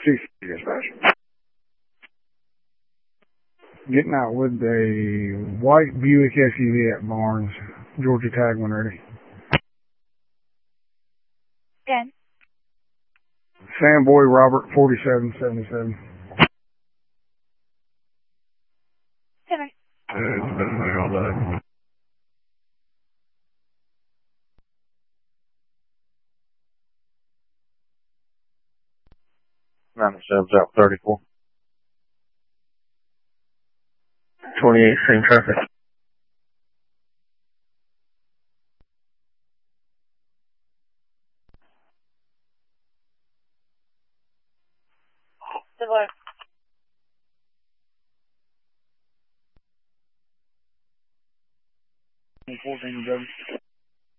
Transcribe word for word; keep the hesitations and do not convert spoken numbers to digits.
C C dispatch. Getting out with a white Buick S U V at Barnes, Georgia tag when ready. ten. Samboy Robert, forty-seven seventy-seven. ten. It's been like all day. ninety-seven's out thirty-four. twenty-eight, same traffic. Goodbye. fourteen,